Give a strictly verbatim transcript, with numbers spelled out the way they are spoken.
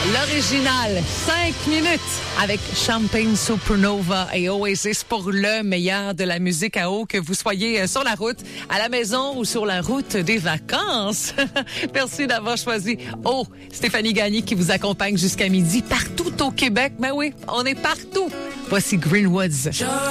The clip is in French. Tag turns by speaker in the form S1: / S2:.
S1: l'original, cinq minutes avec Champagne Supernova et Oasis pour le meilleur de la musique à eau, que vous soyez sur la route, à la maison ou sur la route des vacances. Merci d'avoir choisi Oh, Stéphanie Gagné qui vous accompagne jusqu'à midi partout au Québec. Ben oui, on est partout. Voici Greenwoods.